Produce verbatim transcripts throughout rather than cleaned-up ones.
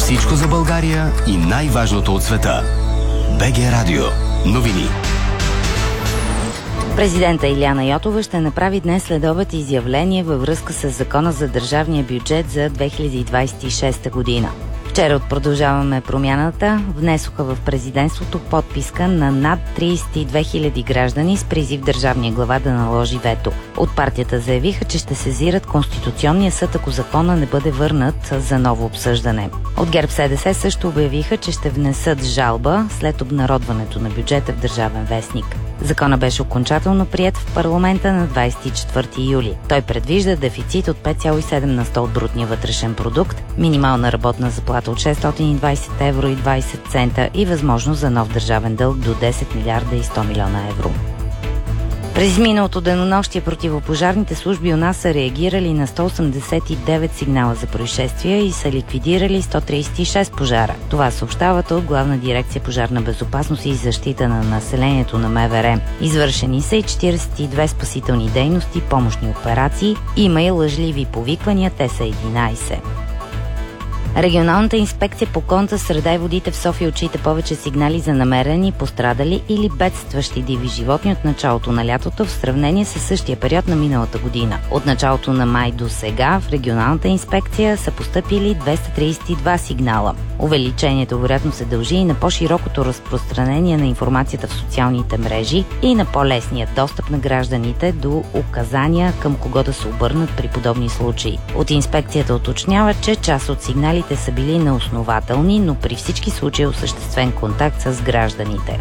Всичко за България и най-важното от света. БГ Радио. Новини. Президента Илияна Йотова ще направи днес следобед изявление във връзка с Закона за държавния бюджет за две хиляди двадесет и шеста година. Вчера от Продължаваме промяната внесоха в президентството подписка на над тридесет и две хиляди граждани с призив държавния глава да наложи вето. От партията заявиха, че ще сезират Конституционния съд, ако закона не бъде върнат за ново обсъждане. От ГЕРБ СДС също обявиха, че ще внесат жалба след обнародването на бюджета в Държавен вестник. Закона беше окончателно приет в парламента на двадесет и четвърти юли. Той предвижда дефицит от пет цяло и седем на сто от брутния вътрешен продукт, минимална работна заплата от шестстотин и двадесет евро и двадесет цента и възможност за нов държавен дълг до десет милиарда и сто милиона евро. През миналото денонощие противопожарните служби у нас са реагирали на сто осемдесет и девет сигнала за происшествия и са ликвидирали сто тридесет и шест пожара. Това съобщават от Главна дирекция пожарна безопасност и защита на населението на МВР. Извършени са и четиридесет и две спасителни дейности, помощни операции, има и лъжливи повиквания, те са единадесет. Регионалната инспекция по околната среда и водите в София отчита повече сигнали за намерени, пострадали или бедстващи диви животни от началото на лятото в сравнение с същия период на миналата година. От началото на май до сега в регионалната инспекция са постъпили двеста тридесет и два сигнала. Увеличението вероятно се дължи и на по-широкото разпространение на информацията в социалните мрежи и на по-лесния достъп на гражданите до указания към кого да се обърнат при подобни случаи. От инспекцията уточнява, че част от сигналите са били неоснователни, но при всички случаи е осъществен контакт с гражданите.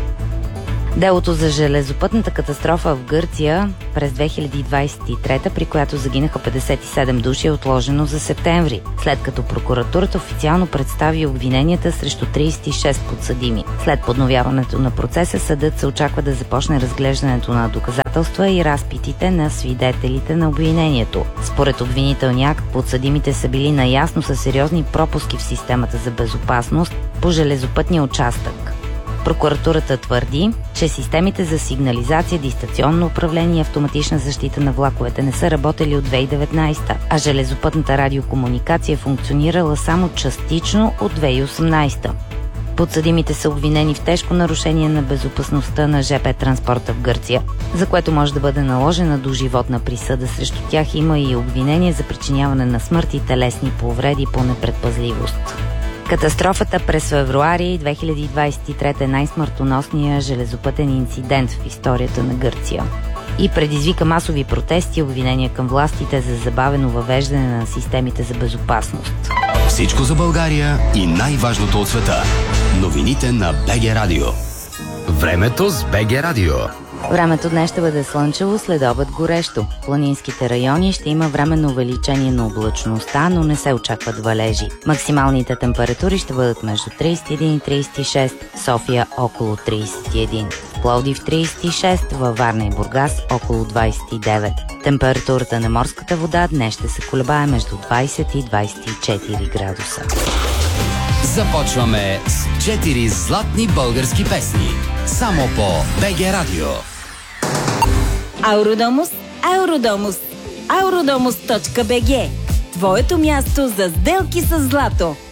Делото за железопътната катастрофа в Гърция през две хиляди двадесет и трета, при която загинаха петдесет и седем души, е отложено за септември, след като прокуратурата официално представи обвиненията срещу тридесет и шест подсъдими. След подновяването на процеса, съдът се очаква да започне разглеждането на доказателства и разпитите на свидетелите на обвинението. Според обвинителния акт, подсъдимите са били наясно с сериозни пропуски в системата за безопасност по железопътния участък. Прокуратурата твърди, че системите за сигнализация, дистанционно управление и автоматична защита на влаковете не са работели от две хиляди и деветнадесета, а железопътната радиокомуникация е функционирала само частично от две хиляди и осемнадесета. Подсъдимите са обвинени в тежко нарушение на безопасността на жп транспорта в Гърция, за което може да бъде наложена доживотна присъда. Срещу тях има и обвинение за причиняване на смърт и телесни повреди по непредпазливост. Катастрофата през февруари две хиляди двадесет и трета е най-смъртоносният железопътен инцидент в историята на Гърция и предизвика масови протести и обвинения към властите за забавено въвеждане на системите за безопасност. Всичко за България и най-важното от света. Новините на БГ Радио. Времето с БГ Радио. Времето днес ще бъде слънчево, след обед горещо. В планинските райони ще има временно увеличение на облачността, но не се очакват валежи. Максималните температури ще бъдат между тридесет и един и тридесет и шест, София около тридесет и един, в Пловдив тридесет и шест, във Варна и Бургас около двадесет и девет. Температурата на морската вода днес ще се колебае между двадесет и двадесет и четири градуса. Започваме с четири златни български песни. Само по БГ Радио. Ауродомус, Ауродомус, ауродомус точка би джи. Твоето място за сделки с злато.